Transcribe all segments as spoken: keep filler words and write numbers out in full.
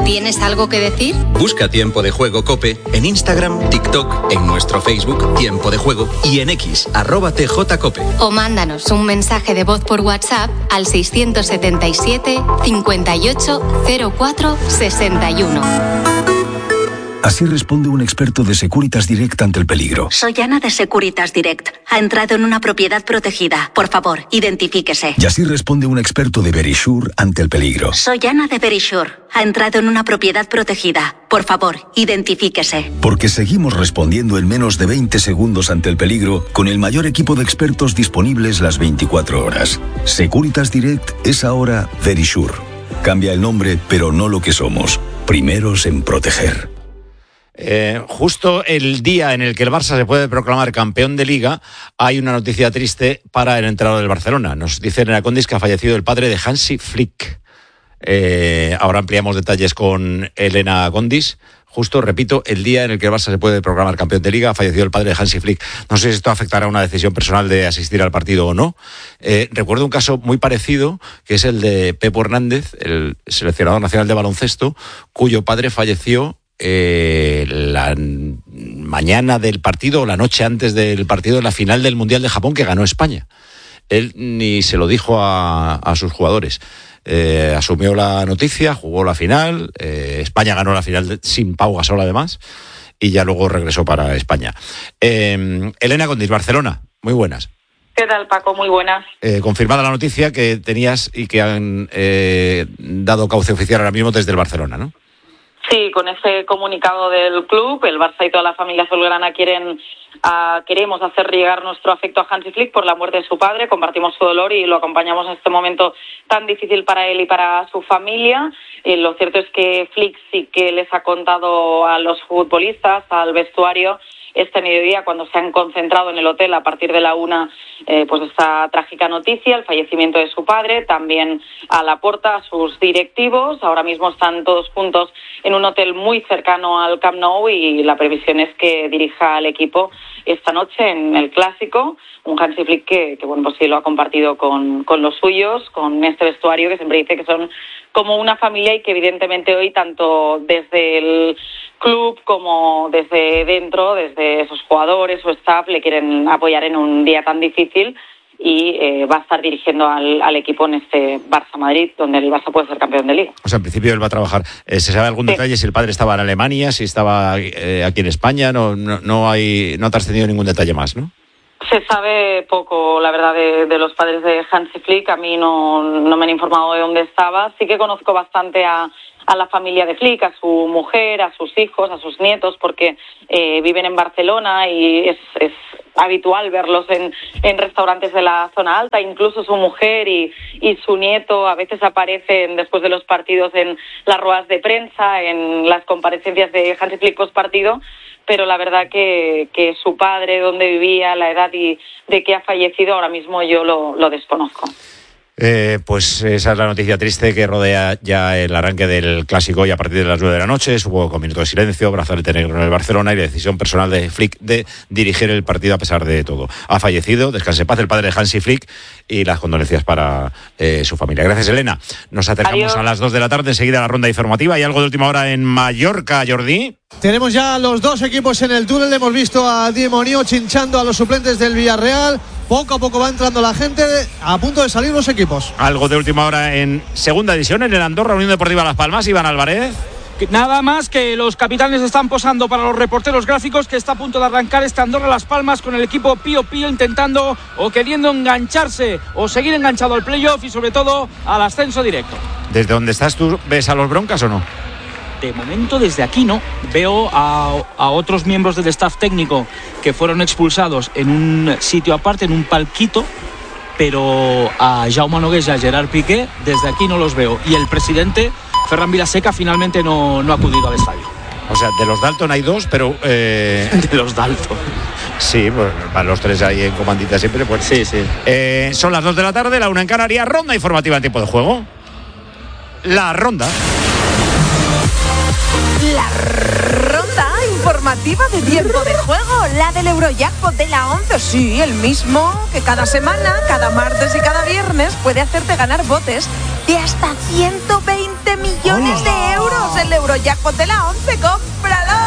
¿Tienes algo que decir? Busca Tiempo de Juego COPE en Instagram, TikTok, en nuestro Facebook Tiempo de Juego y en X, arroba tjcope. O mándanos un mensaje de voz por WhatsApp al seiscientos setenta y siete, cincuenta y ocho, cero cuatro, sesenta y uno. Así responde un experto de Securitas Direct ante el peligro. Soy Ana de Securitas Direct. Ha entrado en una propiedad protegida. Por favor, identifíquese. Y así responde un experto de Verisure ante el peligro. Soy Ana de Verisure. Ha entrado en una propiedad protegida. Por favor, identifíquese. Porque seguimos respondiendo en menos de veinte segundos ante el peligro con el mayor equipo de expertos disponibles las veinticuatro horas. Securitas Direct es ahora Verisure. Cambia el nombre, pero no lo que somos. Primeros en proteger. Eh, justo el día en el que el Barça se puede proclamar campeón de Liga, hay una noticia triste para el entrenador del Barcelona. Nos dice Elena Condis que ha fallecido el padre de Hansi Flick. Eh, ahora ampliamos detalles con Elena Condis. Justo, repito, el día en el que el Barça se puede proclamar campeón de Liga, ha fallecido el padre de Hansi Flick. No sé si esto afectará a una decisión personal de asistir al partido o no. Eh, recuerdo un caso muy parecido, que es el de Pepo Hernández, el seleccionador nacional de baloncesto, cuyo padre falleció Eh, la mañana del partido o la noche antes del partido de la final del Mundial de Japón que ganó España. Él ni se lo dijo a, a sus jugadores. Eh, asumió la noticia, jugó la final, eh, España ganó la final de, sin Pau Gasol además, y ya luego regresó para España. Eh, Elena Condis, Barcelona, muy buenas. ¿Qué tal, Paco? Muy buenas. Eh, confirmada la noticia que tenías y que han eh, dado cauce oficial ahora mismo desde el Barcelona, ¿no? Sí, con ese comunicado del club, el Barça y toda la familia azulgrana quieren, uh, queremos hacer llegar nuestro afecto a Hansi Flick por la muerte de su padre, compartimos su dolor y lo acompañamos en este momento tan difícil para él y para su familia. Eh, lo cierto es que Flick sí que les ha contado a los futbolistas, al vestuario, este mediodía, cuando se han concentrado en el hotel a partir de la una, eh, pues esta trágica noticia, el fallecimiento de su padre, también a Laporta, a sus directivos. Ahora mismo están todos juntos en un hotel muy cercano al Camp Nou y la previsión es que dirija al equipo esta noche en el Clásico. Un Hansi Flick que, que bueno, pues sí lo ha compartido con, con los suyos, con este vestuario que siempre dice que son como una familia y que evidentemente hoy tanto desde el club como desde dentro, desde esos jugadores o staff le quieren apoyar en un día tan difícil y eh, va a estar dirigiendo al, al equipo en este Barça-Madrid, donde el Barça puede ser campeón de Liga. O sea, en principio él va a trabajar. Eh, ¿Se sabe algún sí. detalle si el padre estaba en Alemania, si estaba eh, aquí en España? No, no, no hay, no ha trascendido ningún detalle más, ¿no? Se sabe poco, la verdad, de, de los padres de Hansi Flick. A mí no, no me han informado de dónde estaba. Sí que conozco bastante a, a la familia de Flick, a su mujer, a sus hijos, a sus nietos, porque eh, viven en Barcelona y es, es habitual verlos en, en restaurantes de la zona alta. Incluso su mujer y, y su nieto a veces aparecen después de los partidos en las ruedas de prensa, en las comparecencias de Hansi Flick post partido. Pero la verdad que, que su padre, dónde vivía, la edad y de que ha fallecido, ahora mismo yo lo, lo desconozco. Eh, pues esa es la noticia triste que rodea ya el arranque del Clásico y a partir de las nueve de la noche, supongo con minuto de silencio, brazalete negro en el Barcelona y la decisión personal de Flick de dirigir el partido a pesar de todo. Ha fallecido, descanse en paz, el padre de Hansi Flick y las condolencias para eh, su familia. Gracias, Elena. Nos acercamos Adiós. A las dos de la tarde, enseguida la ronda informativa y algo de última hora en Mallorca, Jordi. Tenemos ya los dos equipos en el túnel, hemos visto a Di Monío chinchando a los suplentes del Villarreal. Poco a poco va entrando la gente, a punto de salir los equipos. Algo de última hora en segunda división, en el Andorra, Unión Deportiva Las Palmas, Iván Álvarez. Nada más que los capitanes están posando para los reporteros gráficos, que está a punto de arrancar este Andorra Las Palmas con el equipo Pío Pío intentando o queriendo engancharse o seguir enganchado al playoff y sobre todo al ascenso directo. ¿Desde donde estás tú ves a los Broncas o no? De momento desde aquí no. Veo a, a otros miembros del staff técnico que fueron expulsados en un sitio aparte, en un palquito, pero a Jaume Nogués y a Gerard Piqué desde aquí no los veo. Y el presidente, Ferran Vilaseca, finalmente no, no ha acudido al estadio. O sea, de los Dalton hay dos, pero... Eh... de los Dalton. Sí, pues van los tres ahí en comandita siempre. Pues sí, sí. Eh, son las dos de la tarde, la una en Canarias, ronda informativa en tiempo de juego. La ronda... La ronda informativa de tiempo de juego, la del Eurojackpot de la once, sí, el mismo que cada semana, cada martes y cada viernes puede hacerte ganar botes de hasta ciento veinte millones de euros. El Eurojackpot de la once. ¡Cómpralo!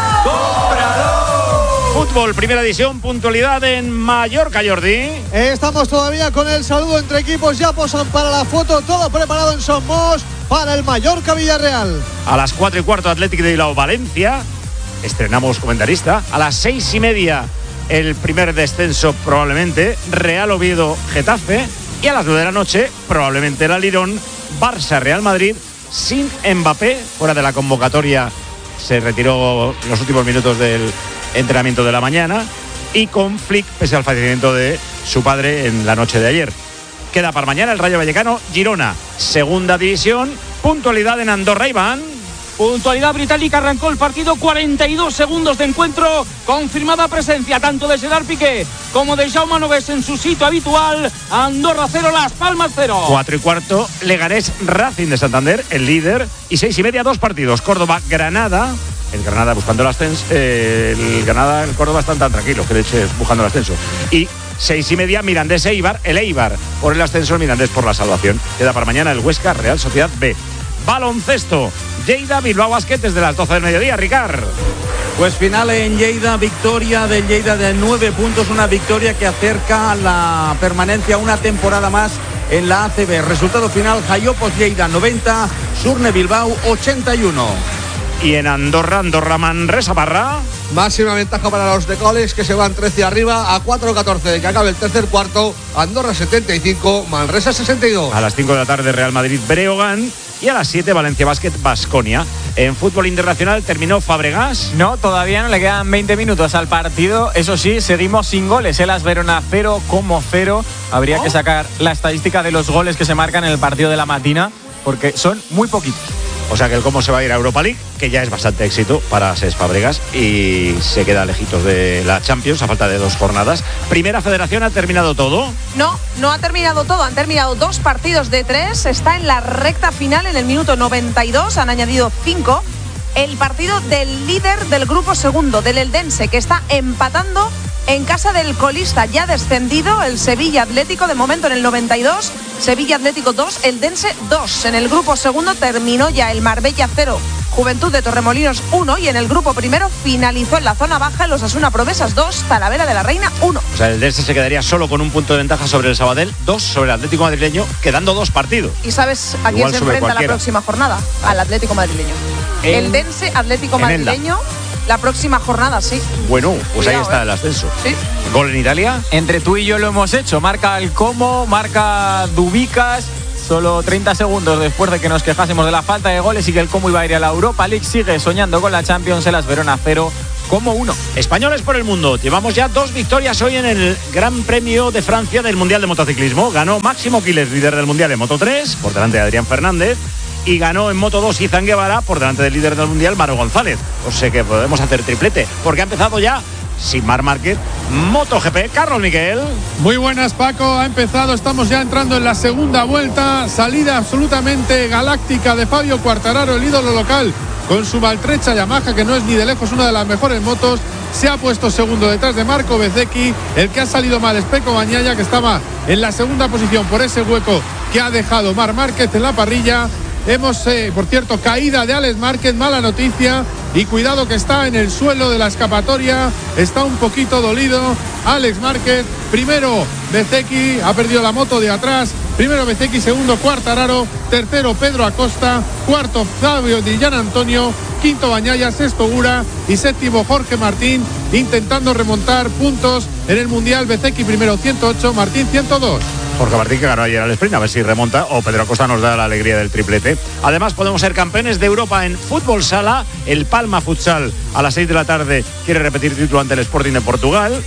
¡Cómpralo! Fútbol, primera edición, puntualidad en Mallorca, Jordi. Estamos todavía con el saludo entre equipos, ya posan para la foto, todo preparado en Somos para el Mallorca Villarreal. A las cuatro y cuarto, Athletic de Bilbao, Valencia. Estrenamos comentarista. A las seis y media, el primer descenso probablemente, Real Oviedo, Getafe. Y a las nueve de la noche, probablemente el Alirón, Barça, Real Madrid, sin Mbappé, fuera de la convocatoria. Se retiró los últimos minutos del entrenamiento de la mañana, y con Flick pese al fallecimiento de su padre en la noche de ayer. Queda para mañana el Rayo Vallecano Girona, segunda división, puntualidad en Andorra, Iván. Puntualidad británica, arrancó el partido, cuarenta y dos segundos de encuentro, confirmada presencia tanto de Gerard Piqué como de Jaume Nogués en su sitio habitual. Andorra cero, Las Palmas cero. Cuatro y cuarto, Leganés Racing de Santander, el líder, y seis y media, dos partidos, Córdoba Granada. El Granada buscando el ascenso, eh, el Granada, el Córdoba están tan tranquilos que leche buscando el ascenso. Y seis y media, Mirandés Eibar, el Eibar por el ascenso, el Mirandés por la salvación. Queda para mañana el Huesca Real Sociedad B. Baloncesto, Lleida Bilbao Basket desde las doce del mediodía, Ricard. Pues final en Lleida, victoria del Lleida de nueve puntos, una victoria que acerca la permanencia una temporada más en la A C B. Resultado final, Jaiopos Lleida noventa, Surne Bilbao ochenta y uno. Y en Andorra, Andorra Manresa Parra. Máxima ventaja para los de Coles, que se van trece arriba a cuatro catorce de que acabe el tercer cuarto. Andorra setenta y cinco, Manresa sesenta y dos. A las cinco de la tarde, Real Madrid Breogán. Y a las siete, Valencia Basket Baskonia. En fútbol internacional terminó Fabregas. No, todavía no, le quedan veinte minutos al partido. Eso sí, seguimos sin goles. El As Verona cero como cero. Habría oh. que sacar la estadística de los goles que se marcan en el partido de la matina, porque son muy poquitos. O sea que el cómo se va a ir a Europa League, que ya es bastante éxito para Cesc Fabregas, y se queda lejitos de la Champions a falta de dos jornadas. Primera Federación, ¿ha terminado todo? No, no ha terminado todo. Han terminado dos partidos de tres. Está en la recta final en el minuto noventa y dos. Han añadido cinco. El partido del líder del grupo segundo, del Eldense, que está empatando en casa del colista ya descendido, el Sevilla Atlético, de momento en el noventa y dos. Sevilla Atlético dos, Eldense dos. En el grupo segundo terminó ya el Marbella cero, Juventud de Torremolinos uno, y en el grupo primero finalizó en la zona baja el Osasuna Promesas dos, Talavera de la Reina uno. O sea, el Eldense se quedaría solo con un punto de ventaja sobre el Sabadell, dos sobre el Atlético Madrileño, quedando dos partidos. ¿Y sabes a quién Igual se sube enfrenta cualquiera. la próxima jornada? Al Atlético Madrileño. En... Eldense Atlético en Madrileño. La próxima jornada, sí. Bueno, pues Cuidado, ahí está eh. el ascenso. Sí. Gol en Italia. Entre tú y yo lo hemos hecho. Marca el Como, marca Dubicas. Solo treinta segundos después de que nos quejásemos de la falta de goles y que el Como iba a ir a la Europa League. Sigue soñando con la Champions. El As Verona cero, Como uno. Españoles por el mundo. Llevamos ya dos victorias hoy en el Gran Premio de Francia del Mundial de Motociclismo. Ganó Máximo Quiles, líder del Mundial en Moto tres, por delante de Adrián Fernández. Y ganó en Moto dos Izan Guevara por delante del líder del Mundial, Maro González. O sea que podemos hacer triplete, porque ha empezado ya, sin Marc Márquez, MotoGP. Carlos Miquel. Muy buenas, Paco. Ha empezado, estamos ya entrando en la segunda vuelta. Salida absolutamente galáctica de Fabio Quartararo, el ídolo local, con su maltrecha Yamaha, que no es ni de lejos una de las mejores motos. Se ha puesto segundo detrás de Marco Bezzecchi. El que ha salido mal es Pecco Bagnaia, que estaba en la segunda posición por ese hueco que ha dejado Marc Márquez en la parrilla. Hemos, eh, por cierto, caída de Alex Márquez, mala noticia, y cuidado que está en el suelo de la escapatoria, está un poquito dolido Alex Márquez. Primero Bezzecchi, ha perdido la moto de atrás. Primero Bezzecchi, segundo Quartararo, tercero Pedro Acosta, cuarto Fabio Di Gianantonio, quinto Bagnaia, sexto Ura y séptimo Jorge Martín, intentando remontar puntos en el Mundial. Bezzecchi primero ciento ocho, Martín ciento dos. Jorge Martín, que ganó ayer al sprint, a ver si remonta, o Pedro Acosta nos da la alegría del triplete. Además, podemos ser campeones de Europa en fútbol sala. El Palma Futsal a las seis de la tarde quiere repetir título ante el Sporting de Portugal.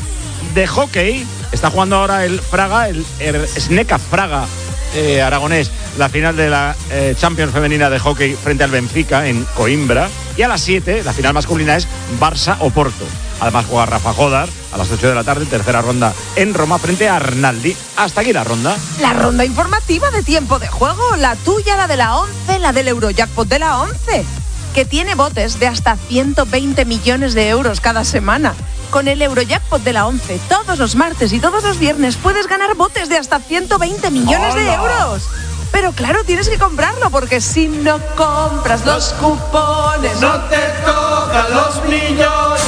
De hockey, está jugando ahora el Fraga, el, el Sneca Fraga eh, aragonés, la final de la eh, Champions femenina de hockey frente al Benfica en Coimbra. Y a las siete, la final masculina es Barça-Oporto. Además juega Rafa Jodar a las ocho de la tarde, tercera ronda en Roma frente a Arnaldi. Hasta aquí la ronda. La ronda informativa de tiempo de juego, la tuya, la de la once, la del Eurojackpot de la once, que tiene botes de hasta ciento veinte millones de euros cada semana. Con el Eurojackpot de la once, todos los martes y todos los viernes puedes ganar botes de hasta ciento veinte millones de euros. Pero claro, tienes que comprarlo, porque si no compras los cupones, no te tocan los millones.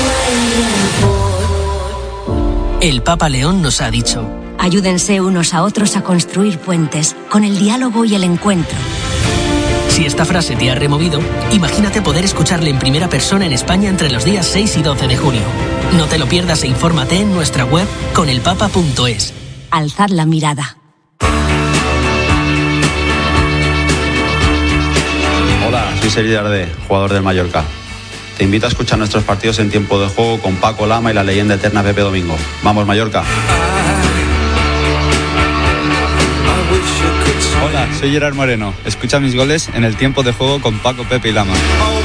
El Papa León nos ha dicho: ayúdense unos a otros a construir puentes, con el diálogo y el encuentro. Si esta frase te ha removido, imagínate poder escucharle en primera persona en España entre los días seis y doce de junio. No te lo pierdas e infórmate en nuestra web conelpapa punto es. Alzad la mirada. Hola, soy Sergi Dardé, jugador del Mallorca. Te invito a escuchar nuestros partidos en tiempo de juego con Paco Lama y la leyenda eterna Pepe Domingo. ¡Vamos, Mallorca! Hola, soy Gerard Moreno. Escucha mis goles en el tiempo de juego con Paco, Pepe y Lama.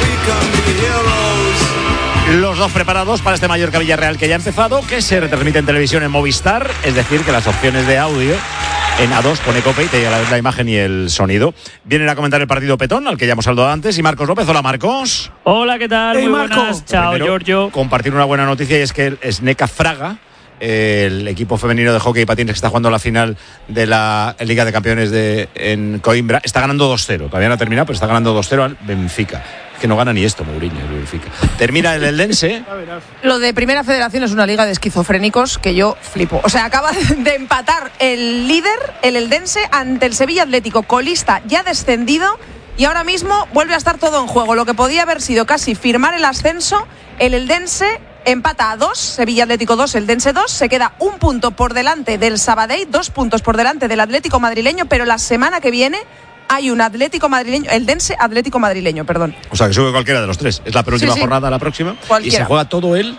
Los dos preparados para este Mallorca Villarreal que ya ha empezado, que se retransmite en televisión en Movistar, es decir, que las opciones de audio en A dos pone Cope y te llega la, la imagen y el sonido. Vienen a comentar el partido Petón, al que ya hemos hablado antes, y Marcos López. Hola, Marcos. Hola, ¿qué tal? Hey, Muy Marco. buenas. Chao, Primero, Giorgio. Compartir una buena noticia, y es que el Sneca Fraga, el equipo femenino de hockey y patines que está jugando la final de la Liga de Campeones de, en Coimbra, está ganando dos cero. Todavía no ha terminado, pero está ganando dos cero al Benfica. Es que no gana ni esto, Mourinho, el Benfica. Termina el Eldense. Lo de Primera Federación es una liga de esquizofrénicos que yo flipo. O sea, acaba de empatar el líder, el Eldense, ante el Sevilla Atlético, colista ya descendido, y ahora mismo vuelve a estar todo en juego. Lo que podía haber sido casi firmar el ascenso, el Eldense empata a dos, Sevilla Atlético dos, Eldense dos, se queda un punto por delante del Sabadell, dos puntos por delante del Atlético madrileño, pero la semana que viene hay un Atlético madrileño, Eldense Atlético madrileño, perdón. O sea, que sube cualquiera de los tres. Es la penúltima sí, sí. jornada, la próxima. Cualquiera. Y se juega todo él.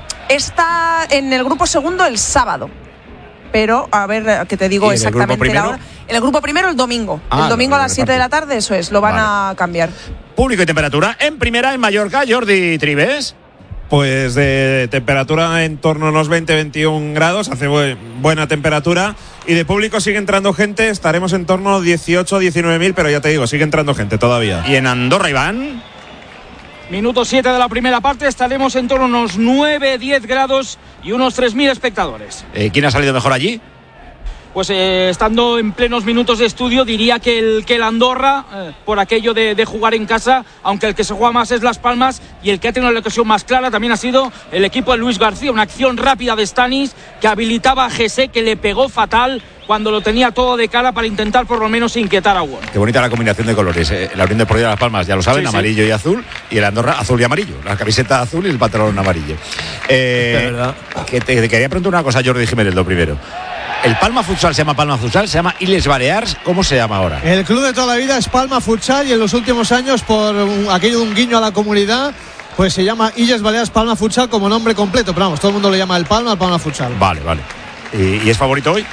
Está en el grupo segundo el sábado. Pero, a ver, que te digo exactamente la hora. En el grupo primero el domingo. Ah, el domingo no, a las siete de la tarde, eso es, lo van vale. a cambiar. Público y temperatura en primera en Mallorca, Jordi Trives. Pues de temperatura en torno a unos veinte a veintiún grados, hace bu- buena temperatura. Y de público sigue entrando gente, estaremos en torno a dieciocho a diecinueve mil, pero ya te digo, sigue entrando gente todavía. ¿Y en Andorra, Iván? Minuto siete de la primera parte, estaremos en torno a unos nueve a diez grados y unos tres mil espectadores. Eh, ¿Quién ha salido mejor allí? Pues eh, estando en plenos minutos de estudio, diría que el, que el Andorra, eh, por aquello de, de jugar en casa, aunque el que se juega más es Las Palmas, y el que ha tenido la ocasión más clara también ha sido el equipo de Luis García, una acción rápida de Stanis que habilitaba a Jesse, que le pegó fatal cuando lo tenía todo de cara para intentar por lo menos inquietar a Won. Qué bonita la combinación de colores. Eh, la Unión Deportiva de Las Palmas, ya lo saben, sí, amarillo sí. y azul, y el Andorra azul y amarillo. La camiseta azul y el pantalón amarillo. Eh, de verdad. Que te, te quería preguntar una cosa, Jordi Jiménez, lo primero. ¿El Palma Futsal se llama Palma Futsal? ¿Se llama Illes Balears? ¿Cómo se llama ahora? El club de toda la vida es Palma Futsal, y en los últimos años, por un, aquello de un guiño a la comunidad, pues se llama Illes Balears Palma Futsal como nombre completo. Pero vamos, todo el mundo le llama el Palma al Palma Futsal. Vale, vale. ¿Y, y es favorito hoy?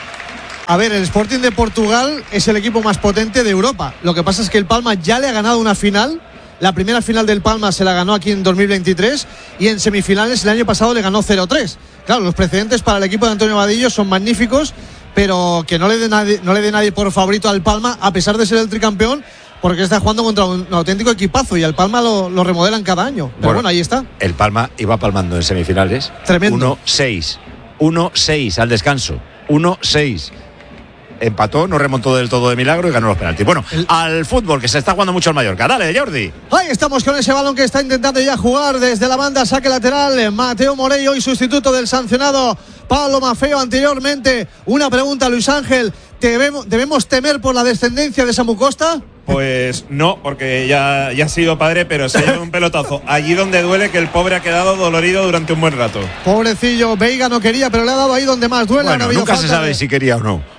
A ver, el Sporting de Portugal es el equipo más potente de Europa. Lo que pasa es que el Palma ya le ha ganado una final. La primera final del Palma se la ganó aquí en dos mil veintitrés, y en semifinales el año pasado le ganó cero tres. Claro, los precedentes para el equipo de Antonio Vadillo son magníficos, pero que no le dé nadie, no le dé nadie por favorito al Palma, a pesar de ser el tricampeón, porque está jugando contra un, un auténtico equipazo, y al Palma lo, lo remodelan cada año. Pero bueno, bueno, ahí está. El Palma iba palmando en semifinales. Tremendo. uno seis. uno seis al descanso. uno seis. Empató, no remontó del todo de milagro y ganó los penaltis. Bueno, el... al fútbol, que se está jugando mucho en Mallorca. Dale, Jordi. Ahí estamos con ese balón que está intentando ya jugar desde la banda, saque lateral. Mateo Morey, hoy sustituto del sancionado Pablo Mafeo. Anteriormente, una pregunta, Luis Ángel. ¿Debemos, ¿Debemos temer por la descendencia de Samu Costa? Pues no, porque ya, ya ha sido padre, pero se lleva un pelotazo allí donde duele, que el pobre ha quedado dolorido durante un buen rato. Pobrecillo, Veiga no quería, pero le ha dado ahí donde más duele. Bueno, no nunca se sabe de... si quería o no.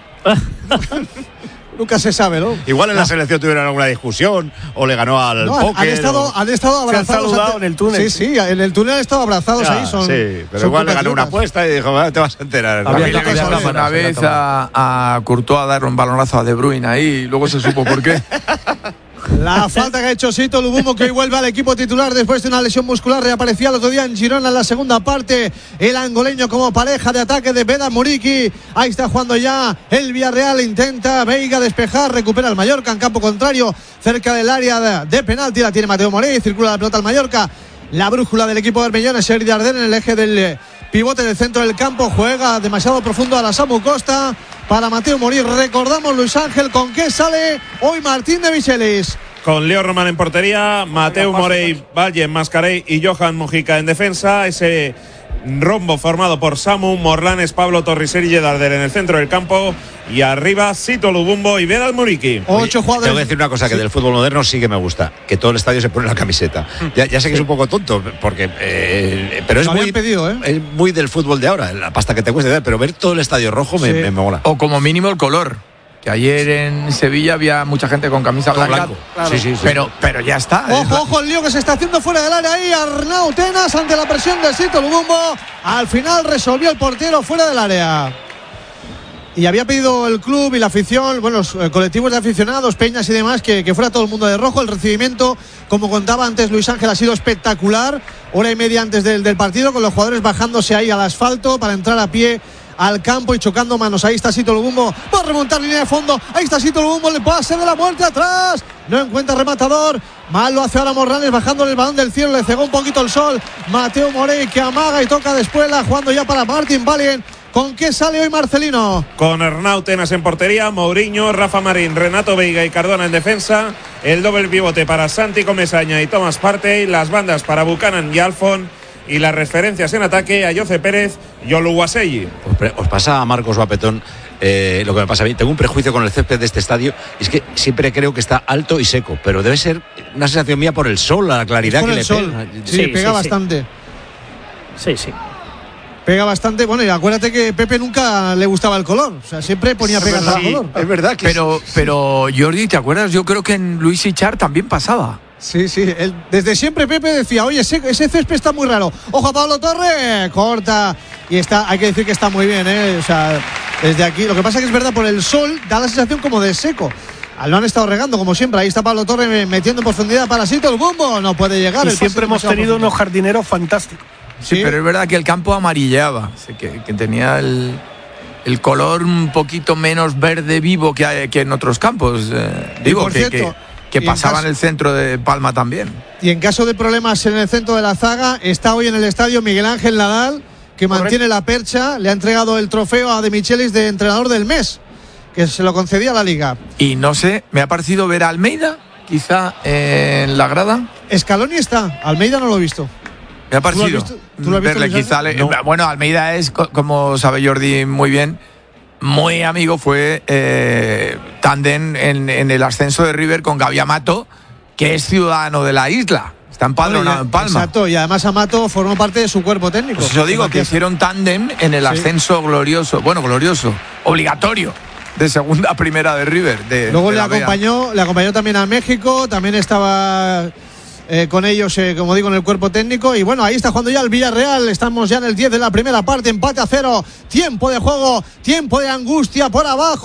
Nunca se sabe, ¿no? Igual en no. la selección tuvieron alguna discusión o le ganó al no, póker. Han estado, o... han estado abrazados. Se han saludado en el túnel. Sí, sí, en el túnel han estado abrazados ya, ahí. Son, sí, pero son igual le ganó una apuesta y dijo, te vas a enterar. Había que pasar una vez a, a Courtois a dar un balonazo a De Bruyne ahí y luego se supo por qué. La falta que ha hecho Sito Lubumo, que hoy vuelve al equipo titular después de una lesión muscular. Reaparecía el otro día en Girona en la segunda parte. El angoleño como pareja de ataque de Beda Muriqui. Ahí está jugando ya el Villarreal. Intenta Veiga despejar. Recupera el Mallorca en campo contrario, cerca del área de, de penalti. La tiene Mateo Morey. Circula la pelota al Mallorca. La brújula del equipo de Bermellón es Sergi Dardenne en el eje del pivote del centro del campo. Juega demasiado profundo a la Samu Costa para Mateo Morí. Recordamos, Luis Ángel, con qué sale hoy Martín de Michelis. Con Leo Román en portería, Mateu Morey, Valle, Mascarey y Johan Mojica en defensa. Ese rombo formado por Samu, Morlanes, Pablo Torriser y Darder en el centro del campo. Y arriba, Sito Lubumbo y Vedal Muriqui. Ocho jugadores. Tengo que decir una cosa, que sí, del fútbol moderno sí que me gusta, que todo el estadio se pone la camiseta. Ya, ya sé que sí, es un poco tonto, porque eh, pero es muy, pedido, ¿eh? Es muy del fútbol de ahora, la pasta que te cuesta, pero ver todo el estadio rojo me, sí. me, me mola. O como mínimo el color. Que ayer en Sevilla había mucha gente con camisa blanca. Blanco. Claro. Sí, sí, sí. Pero, pero ya está. Ojo, ojo el lío que se está haciendo fuera del área ahí. Arnau Tenas ante la presión de Sito Lubumbo. Al final resolvió el portero fuera del área. Y había pedido el club y la afición, bueno, los colectivos de aficionados, peñas y demás, que, que fuera todo el mundo de rojo. El recibimiento, como contaba antes Luis Ángel, ha sido espectacular. Hora y media antes del, del partido, con los jugadores bajándose ahí al asfalto para entrar a pie al campo y chocando manos. Ahí está Sito Lubumbo, va a remontar línea de fondo. Ahí está Sito Lubumbo, le pase de la muerte atrás. No encuentra rematador. Mal lo hace ahora Morlanes, bajándole el balón del cielo. Le cegó un poquito el sol. Mateo Morey, que amaga y toca de espuela, jugando ya para Martin Valien. ¿Con qué sale hoy Marcelino? Con Arnau Tenas en portería, Mourinho, Rafa Marín, Renato Veiga y Cardona en defensa. El doble pivote para Santi Comesaña y Thomas Partey. Las bandas para Buchanan y Alfon. Y las referencias en ataque a Jose Pérez y Oluwaseyi. Os pasa a Marcos Guapetón eh, lo que me pasa a mí. Tengo un prejuicio con el césped de este estadio. Y es que siempre creo que está alto y seco, pero debe ser una sensación mía por el sol, la claridad que le sol. pega. Sí, sí, pega sí, bastante. Sí, sí. Pega bastante. Bueno, y acuérdate que Pepe nunca le gustaba el color. O sea, siempre ponía pegas al color. Es verdad que pero, es... pero Jordi, ¿te acuerdas? Yo creo que en Luis Ichar también pasaba. Sí, sí, él, desde siempre Pepe decía, oye, ese, ese césped está muy raro. Ojo a Pablo Torre, corta. Y está, hay que decir que está muy bien, ¿eh? O sea, desde aquí. Lo que pasa es que es verdad, por el sol da la sensación como de seco. Lo han estado regando, como siempre. Ahí está Pablo Torre metiendo en profundidad para Sito Lubumbo. No puede llegar. Y siempre hemos tenido unos jardineros fantásticos. Sí, sí, pero es verdad que el campo amarilleaba, que, que tenía el, el color un poquito menos verde vivo que, hay, que en otros campos. Eh, digo, que... Cierto, que que pasaba en, caso, en el centro de Palma también. Y en caso de problemas en el centro de la zaga, está hoy en el estadio Miguel Ángel Nadal, que Correcto. mantiene la percha. Le ha entregado el trofeo a De Michelis de entrenador del mes, que se lo concedía a la Liga. Y no sé, me ha parecido ver a Almeida, quizá eh, en la grada. Scaloni está, Almeida no lo he visto. Me ha parecido. ¿Tú lo has visto? ¿Tú lo has visto, verle, quizá le, no. Bueno, Almeida es, como sabe Jordi muy bien, muy amigo, fue eh, tándem en, en el ascenso de River con Gaby Amato, que es ciudadano de la isla. Está empadronado bueno, en Palma. Exacto, y además Amato formó parte de su cuerpo técnico. Pues yo digo que hicieron tándem en el ascenso sí. glorioso, bueno, glorioso, obligatorio, de segunda a primera de River. De, Luego de le acompañó, le acompañó también a México, también estaba... Eh, con ellos, eh, como digo, en el cuerpo técnico. Y bueno, ahí está jugando ya el Villarreal. Estamos ya en el diez de la primera parte, empate a cero. Tiempo de juego, tiempo de angustia por abajo.